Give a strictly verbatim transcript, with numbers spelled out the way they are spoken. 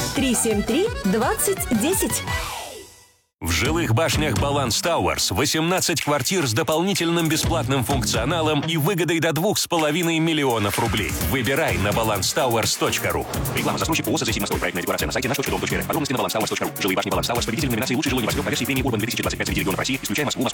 три семь три двадцать десять. В жилых башнях Баланс Тауэрс восемнадцать квартир с дополнительным бесплатным функционалом и выгодой до двух с половиной миллионов рублей. Выбирай на баланс тауэрс точка ру. Реклама застройщик ООО «ЗСИ Москвы». Проектная декларация на сайте наш точка дом точка р. Подробности на баланс тауэрс точка ру. Жилые башни Баланс Тауэрс. Победитель номинации «Лучший жилой небоскреб» по версии премии Урбан две тысячи двадцать пять среди регионов России. Исключая Москву.